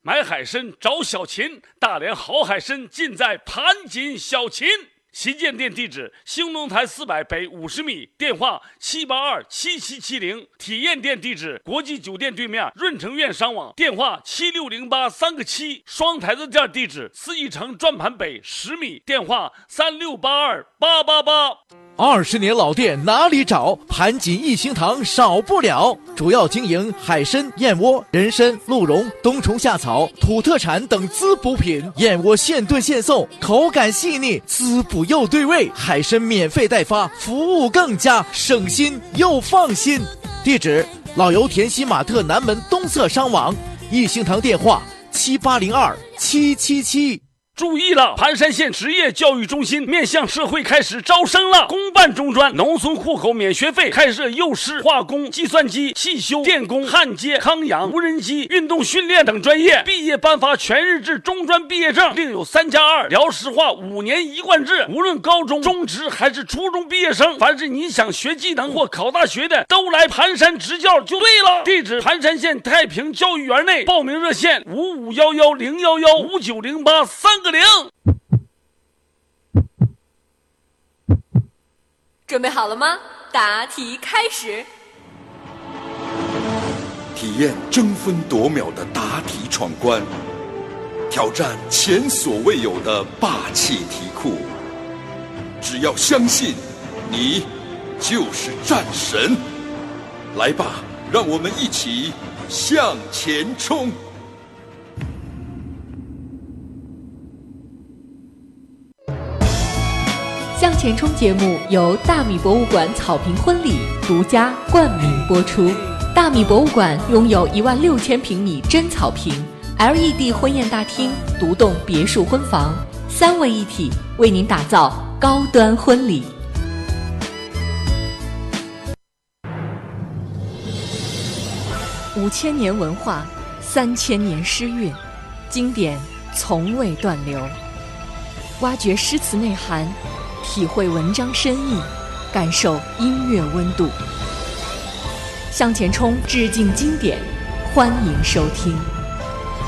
买海参找小秦，大连好海参尽在盘锦小秦。旗舰店地址：兴隆台400北50米，电话7827770。体验店地址：国际酒店对面润城苑商网，电话76083个7。双台子店地址：四义城转盘北10米，电话3682888。 20年老店哪里找？盘锦一心堂少不了。主要经营海参、燕窝、人参、鹿茸、冬虫夏草、土特产等滋补品。燕窝现炖现送，口感细腻，滋补又对味。海参免费代发，服务更加省心又放心。地址：老油田西马特南门东侧商网。一心堂电话78027777。 注意了，盘山县职业教育中心面向社会开始招生了，公办中专，农村户口免学费，开设幼师、化工、计算机、汽修、电工、焊接、康养、无人机、运动训练等专业，毕业颁发全日制中专毕业证，另有3+2辽石化5年一贯制，无论高中、中职还是初中毕业生，凡是你想学技能或考大学的，都来盘山执教就对了。地址：盘山县太平教育园内，报名热线551101159083。 准备好了吗？答题开始。 体验争分夺秒的答题闯关，挑战前所未有的霸气题库。只要相信，你就是战神。来吧，让我们一起向前冲！ 向前冲节目由大米博物馆草坪婚礼独家冠名播出。大米博物馆拥有16000平米真草坪 LED 婚宴大厅、独栋别墅婚房，3位一体，为您打造高端婚礼。5000年文化，3000年诗韵，经典从未断流。挖掘诗词内涵，体会文章深意，感受音乐温度。向前冲，致敬经典，欢迎收听。